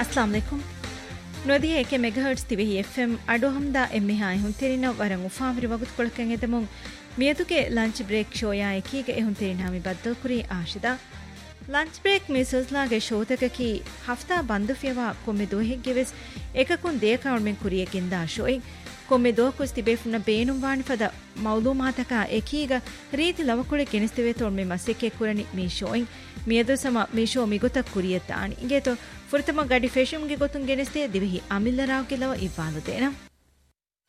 अस्सलाम वालेकुम නොදිය එක මෙගහර්ට්ස් තිවෙහි FM අඩුහම්දා එම්මිහායි හුන්තෙරින වරන් උෆාවිරි වගුත් කොලකෙන් එදමුන් මියදුගේ lunch break ෂෝයා එකීගේ හුන්තෙරින හමි බද්දල් කුරි ආශිදා lunch break මිසල්ස්ලාගේ ෂෝතකකි හෆ්තා බන්දු ෆියවා කොම්මೆ ದೋಹಿಗ್ಗೆವೆಸ್ ಏಕಕುನ್ ದೇಕಾವಳ್ಮೆನ್ ಕುರಿಯಕಿಂದ ಶೋಯಿ ಕೊಮ್ಮೆ ದೋಕುಸ್ ತಿಬೇಫುನ ಬೇನುಂ ವಾಣಿ ಫದ ಮೌಲೂಮಾತಕ ಏಕೀಗ ರೀತಿ ಲವಕುಳೆ ಕೆನಿಸ್ತಿವೆ ತೋಳ್ಮೆ ಮಸ್ಸಿಕೆ ಕುರನಿ ಮೀ ಶೋಯಿ ಮಿಯದು ಸಮ ಮೀ ಶೋ ಮಿಗುತ ಕುರಿಯತ್ತಾಣಿ ಇಂಗೇತೋ ಫುರ್ತಮ ಗಡಿ ಫೆಶುಮ್ಗೆ ಗೊತ್ತುಂ ಗೆನಿಸ್ತೆ ದಿವಿಹಿ ಅಮಿಲ್ಲರಾವ್ಗೆ ಲವ ಇವ್ವಾಲುದೇನ